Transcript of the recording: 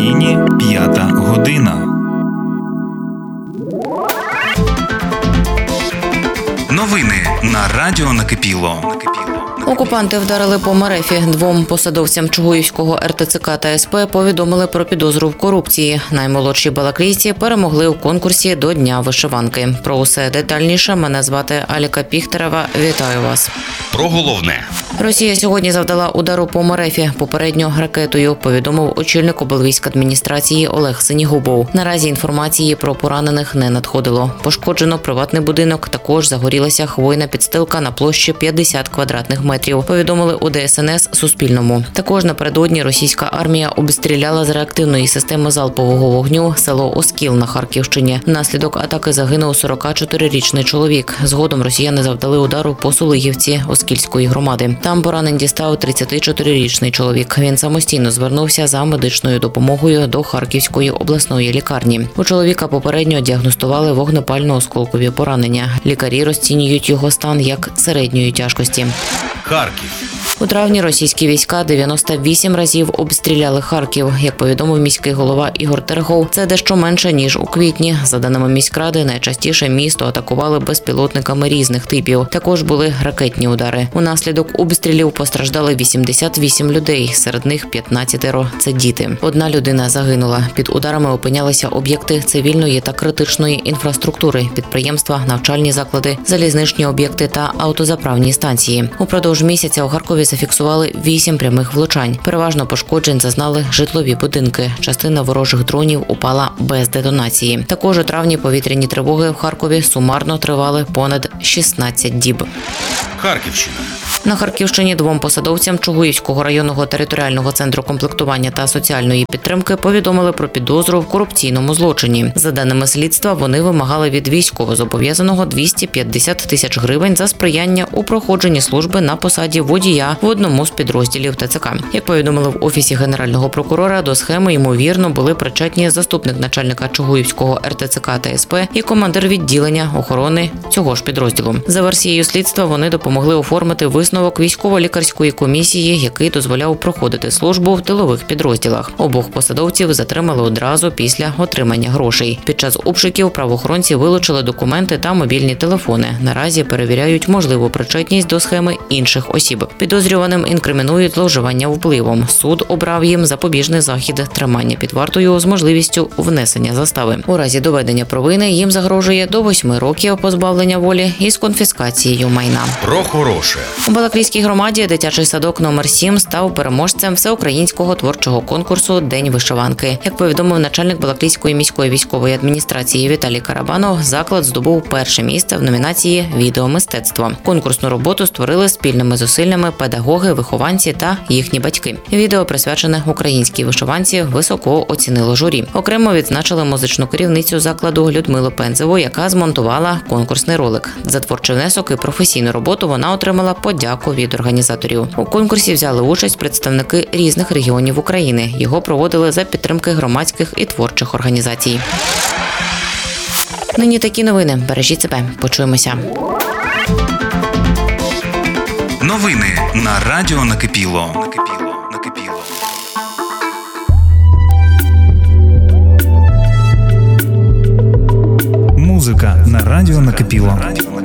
Україні 5 година. Новини на Радіо Накипіло. Окупанти вдарили по Мерефі. Двом посадовцям Чугуївського РТЦК та СП повідомили про підозру в корупції. Наймолодші балаклійці перемогли у конкурсі до Дня вишиванки. Про усе детальніше мене звати Аліка Піхтерева. Вітаю вас. Про головне. Росія сьогодні завдала удару по Мерефі, попередньо ракетою, повідомив очільник облвійськадміністрації Олег Синігубов. Наразі інформації про поранених не надходило. Пошкоджено приватний будинок, також загорілася хвойна підстилка на площі 50 квадратних метрів, повідомили у ДСНС Суспільному. Також напередодні російська армія обстріляла з реактивної системи залпового вогню село Оскіл на Харківщині. Внаслідок атаки загинув 44-річний чоловік. Згодом росіяни завдали удару по Сулигівці Оскільської громади. Там поранень дістав 34-річний чоловік. Він самостійно звернувся за медичною допомогою до Харківської обласної лікарні. У чоловіка попередньо діагностували вогнепально-осколкові поранення. Лікарі розцінюють його стан як середньої тяжкості. Харків. У травні російські війська 98 разів обстріляли Харків. Як повідомив міський голова Ігор Терехов, це дещо менше, ніж у квітні. За даними міськради, найчастіше місто атакували безпілотниками різних типів. Також були ракетні удари. Унаслідок обстрілів постраждали 88 людей, серед них 15 – це діти. Одна людина загинула. Під ударами опинялися об'єкти цивільної та критичної інфраструктури, підприємства, навчальні заклади, залізничні об'єкти та автозаправні станції. Упродовж місяця у Харкові зафіксували 8 прямих влучань. Переважно пошкоджень зазнали житлові будинки. Частина ворожих дронів упала без детонації. Також у травні повітряні тривоги в Харкові сумарно тривали понад 16 діб. Харківщина. На Харківщині двом посадовцям Чугуївського районного територіального центру комплектування та соціальної підтримки повідомили про підозру в корупційному злочині. За даними слідства, вони вимагали від військовозобов'язаного 250 тисяч гривень за сприяння у проходженні служби на посаді водія в одному з підрозділів ТЦК. Як повідомили в Офісі Генерального прокурора, до схеми, ймовірно, були причетні заступник начальника Чугуївського РТЦК та СП і командир відділення охорони цього ж підрозділу. За версією слідства, вони допомогли оформити висновок військово-лікарської комісії, який дозволяв проходити службу в тилових підрозділах. Обох посадовців затримали одразу після отримання грошей. Під час обшуків правоохоронці вилучили документи та мобільні телефони. Наразі перевіряють можливу причетність до схеми інших осіб. Підозрюваним інкримінують зловживання впливом. Суд обрав їм запобіжний захід – тримання під вартою з можливістю внесення застави. У разі доведення провини їм загрожує до 8 років позбавлення волі із конфіскацією майна. Про хороше. У Балаклійській громаді дитячий садок номер 7 став переможцем всеукраїнського творчого конкурсу «День вишиванки». Як повідомив начальник Балаклійської міської військової адміністрації Віталій Карабанов, заклад здобув перше місце в номінації «Відеомистецтво». Конкурсну роботу створили спільними зусиллями педагоги, вихованці та їхні батьки. Відео, присвячене українській вишиванці, високо оцінило журі. Окремо відзначили музичну керівницю закладу Людмилу Пензеву, яка змонтувала конкурсний ролик. За творчий внесок і професійну роботу вона отримала подяку від організаторів. У конкурсі взяли участь представники різних регіонів України. Його проводили за підтримки громадських і творчих організацій. Нині такі новини. Бережіть себе. Почуємося. Новини на Радіо Накипіло. Музика на Радіо Накипіло.